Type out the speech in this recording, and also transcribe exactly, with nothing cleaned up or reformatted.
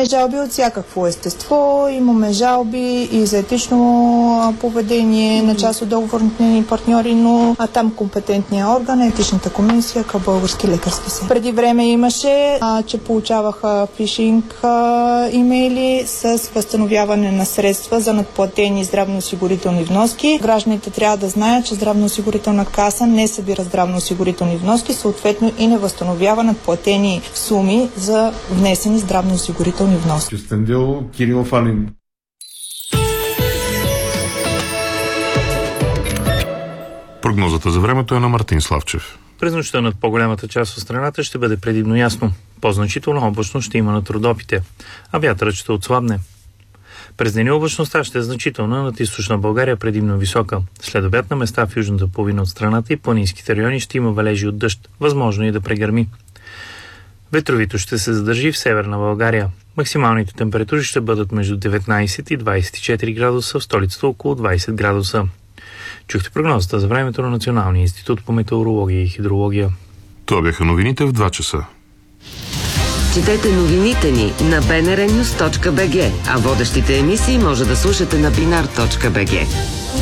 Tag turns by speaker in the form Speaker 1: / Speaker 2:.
Speaker 1: Имаме жалби от всякакво естество, имаме жалби и за етично поведение на част от договорните ни партньори, но а там компетентният орган е етичната комисия към Български лекарски съюз. Преди време имаше, а, че получаваха фишинг а, имейли с възстановяване на средства за надплатени здравноосигурителни вноски. Гражданите трябва да знаят, че здравноосигурителна каса не събира здравноосигурителни вноски, съответно и не възстановява надплатени суми за внесени здравноосигурителни вноски.
Speaker 2: Кюстендил Кирилов Алин.
Speaker 3: Прогнозата за времето е на Мартин Славчев.
Speaker 4: През нощта над по-голямата част от страната ще бъде предимно ясно. По-значителна облачност ще има над Родопите, а вятърът ще отслабне. През деня облачността ще е значителна над източна България, предимно висока. След обяд на места в южната половина от страната и планинските райони ще има валежи от дъжд, възможно и да прегърми. Ветровито ще се задържи в северна България. Максималните температури ще бъдат между деветнайсет и двайсет и четири градуса, в столицата около двайсет градуса. Чухте прогнозата за времето на Националния институт по метеорология и хидрология.
Speaker 3: Това бяха новините в два часа.
Speaker 5: Четете новините ни на би ен ар нюз точка би джи, а водещите емисии може да слушате на бинар точка би джи.